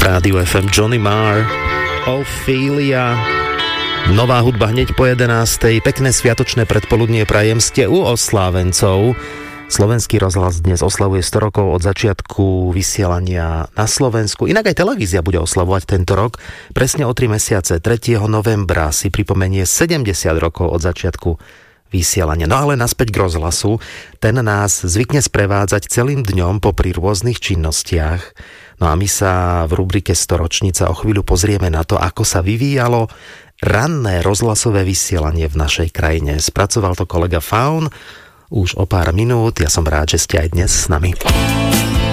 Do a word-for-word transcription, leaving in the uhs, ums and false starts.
Rádiu ef em Johnny Marr, Ophelia. Nová hudba hneď po jedenástej. Pekné sviatočné predpoludnie prajem, ste u oslávencov. Slovenský rozhlas dnes oslavuje sto rokov od začiatku vysielania na Slovensku. Inak aj televízia bude oslavovať tento rok. Presne o tri mesiace, tretieho novembra si pripomenie sedemdesiat rokov od začiatku vysielania. No ale naspäť k rozhlasu. Ten nás zvykne sprevádzať celým dňom popri rôznych činnostiach. No a my sa v rubrike Storočnica o chvíľu pozrieme na to, ako sa vyvíjalo ranné rozhlasové vysielanie v našej krajine. Spracoval to kolega Faun už o pár minút. Ja som rád, že ste aj dnes s nami.